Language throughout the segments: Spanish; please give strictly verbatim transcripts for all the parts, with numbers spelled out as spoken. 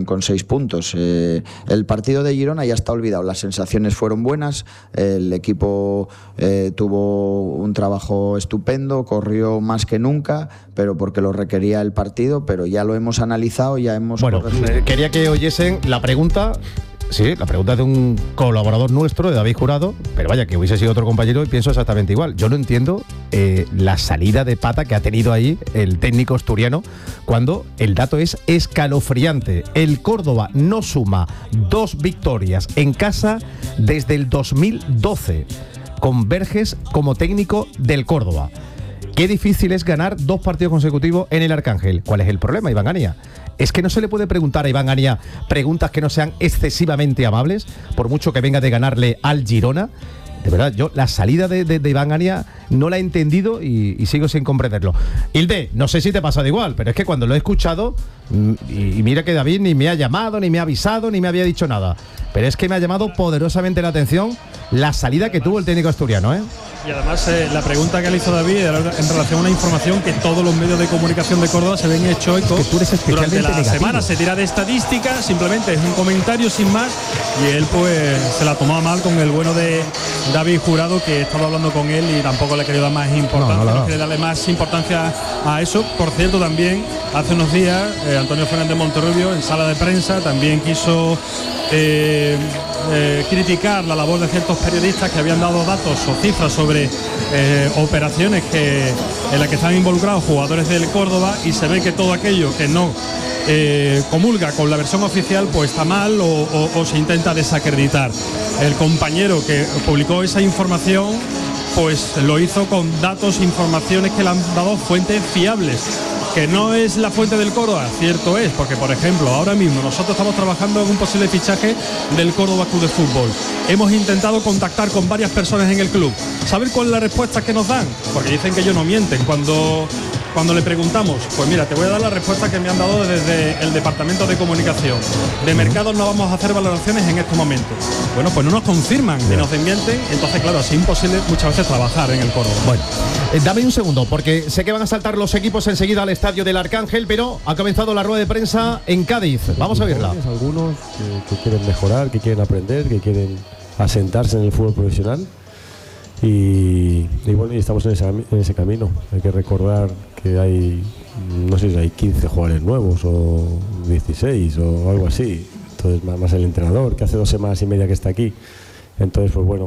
con, con seis puntos. Eh, el partido de Girona ya está olvidado, las sensaciones fueron buenas, el equipo eh, tuvo un trabajo estupendo, corrió más que nunca, pero porque lo requería el partido, pero ya lo hemos analizado, ya hemos... Bueno, eh, quería que oyesen la pregunta. Sí, la pregunta de un colaborador nuestro, de David Jurado, pero vaya, que hubiese sido otro compañero y pienso exactamente igual. Yo no entiendo eh, la salida de pata que ha tenido ahí el técnico asturiano cuando el dato es escalofriante. El Córdoba no suma dos victorias en casa desde el dos mil doce, con Verges como técnico del Córdoba. Qué difícil es ganar dos partidos consecutivos en el Arcángel. ¿Cuál es el problema, Iván Ania? Es que no se le puede preguntar a Iván Ania preguntas que no sean excesivamente amables, por mucho que venga de ganarle al Girona. De verdad, yo la salida de, de, de Iván Ania no la he entendido y, y sigo sin comprenderlo. Hilde, no sé si te ha pasado igual, pero es que cuando lo he escuchado, y, y mira que David ni me ha llamado, ni me ha avisado, ni me había dicho nada, pero es que me ha llamado poderosamente la atención la salida que tuvo el técnico asturiano, ¿eh? Y además eh, la pregunta que le hizo David era en relación a una información que todos los medios de comunicación de Córdoba se ven hecho eco. Es que tú eres especialmente durante la negativo. semana se tira de estadística, simplemente es un comentario sin más, y él pues se la tomó mal con el bueno de David Jurado, que estaba hablando con él y tampoco le quería dar más importancia, no, no, no, no quiere darle más importancia a eso. Por cierto, también hace unos días eh, Antonio Fernández Monterrubio en sala de prensa también quiso eh, eh, criticar la labor de ciertos periodistas que habían dado datos o cifras sobre Eh, operaciones que, en las que están involucrados jugadores del Córdoba, y se ve que todo aquello que no eh, comulga con la versión oficial pues está mal o, o, o se intenta desacreditar. El compañero que publicó esa información pues lo hizo con datos, informaciones que le han dado fuentes fiables. Que no es la fuente del Córdoba, cierto es, porque por ejemplo ahora mismo nosotros estamos trabajando en un posible fichaje del Córdoba Club de Fútbol. Hemos intentado contactar con varias personas en el club. ¿Saber cuál es la respuesta que nos dan? Porque dicen que ellos no mienten cuando, cuando le preguntamos. Pues mira, te voy a dar la respuesta que me han dado desde el Departamento de Comunicación. De mercados no vamos a hacer valoraciones en este momento. Bueno, pues no nos confirman que nos mienten, entonces claro, así es imposible muchas veces trabajar en el Córdoba. Bueno, eh, dame un segundo, porque sé que van a saltar los equipos enseguida al estadio del Arcángel, pero ha comenzado la rueda de prensa en Cádiz. Vamos a verla. Algunos que, que quieren mejorar, que quieren aprender, que quieren asentarse en el fútbol profesional. Y, y bueno, y estamos en ese, en ese camino. Hay que recordar que hay, no sé si hay quince jugadores nuevos o dieciséis o algo así. Entonces, más, más el entrenador, que hace dos semanas y media que está aquí. Entonces, pues bueno,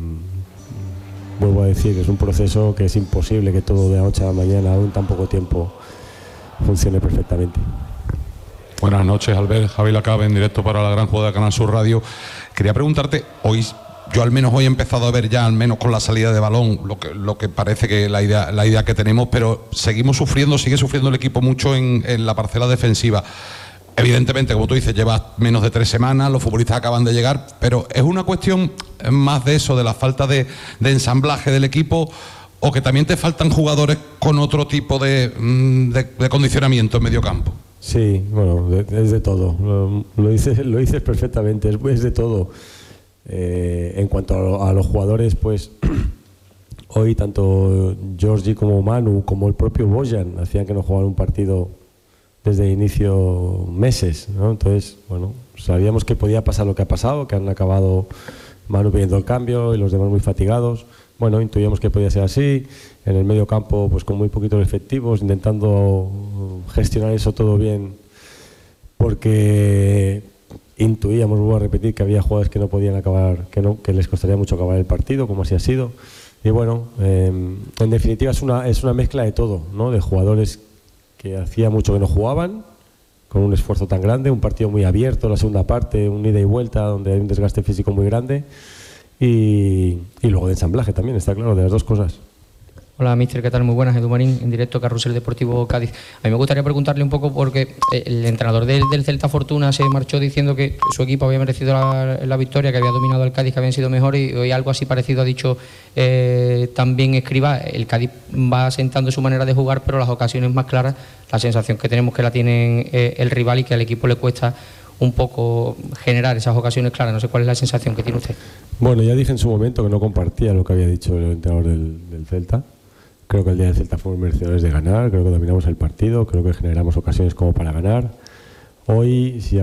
mmm, vuelvo a decir, es un proceso que es imposible que todo de la noche a la mañana, en tan poco tiempo, funcione perfectamente. Buenas noches, Albert. Javi Lacabe, en directo para la gran jugada de Canal Sur Radio. Quería preguntarte, hoy, yo al menos hoy he empezado a ver ya, al menos con la salida de balón, lo que, lo que parece que la idea, la idea que tenemos, pero seguimos sufriendo, sigue sufriendo el equipo mucho en, en la parcela defensiva. Evidentemente, como tú dices, llevas menos de tres semanas, los futbolistas acaban de llegar, pero ¿es una cuestión más de eso, de la falta de, de ensamblaje del equipo, o que también te faltan jugadores con otro tipo de, de, de condicionamiento en medio campo? Sí, bueno, es de todo. Lo, lo, dices, lo dices perfectamente, es, es de todo. Eh, en cuanto a, lo, a los jugadores, pues hoy tanto Georgi como Manu, como el propio Bojan, hacían que no jugaran un partido desde el inicio meses, ¿no? Entonces, bueno, sabíamos que podía pasar lo que ha pasado, que han acabado Manu pidiendo el cambio y los demás muy fatigados. Bueno, intuíamos que podía ser así. En el medio campo, pues con muy poquitos efectivos, intentando gestionar eso todo bien, porque intuíamos, vuelvo a repetir, que había jugadores que no podían acabar, que no, que les costaría mucho acabar el partido, como así ha sido. Y bueno, eh, en definitiva es una, es una mezcla de todo, ¿no? De jugadores que hacía mucho que no jugaban, con un esfuerzo tan grande, un partido muy abierto, la segunda parte, un ida y vuelta, donde hay un desgaste físico muy grande, y, y luego de ensamblaje también, está claro, de las dos cosas. Hola, míster, ¿qué tal? Muy buenas, Edu Marín, en directo, Carrusel Deportivo Cádiz. A mí me gustaría preguntarle un poco, porque el entrenador del, del Celta Fortuna se marchó diciendo que su equipo había merecido la, la victoria, que había dominado al Cádiz, que habían sido mejores, y hoy algo así parecido ha dicho eh, también Escribá. El Cádiz va asentando su manera de jugar, pero las ocasiones más claras, la sensación que tenemos que la tienen eh, el rival, y que al equipo le cuesta un poco generar esas ocasiones claras. No sé cuál es la sensación que tiene usted. Bueno, ya dije en su momento que no compartía lo que había dicho el entrenador del, del Celta. Creo que el día del Celta fuimos merecedores de ganar, creo que dominamos el partido, creo que generamos ocasiones como para ganar. Hoy, si